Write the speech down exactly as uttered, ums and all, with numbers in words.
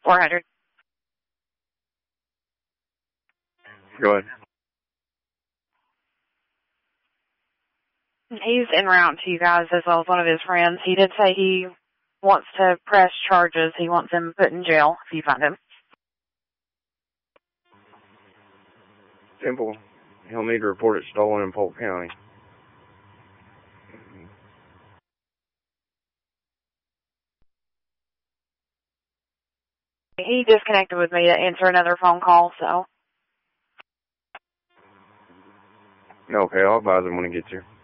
four hundred. Go ahead. He's en route to you guys as well as one of his friends. He did say he wants to press charges. He wants him put in jail if you find him. Simple. He'll need to report it stolen in Polk County. He disconnected with me to answer another phone call, so. Okay, I'll advise him when he gets here.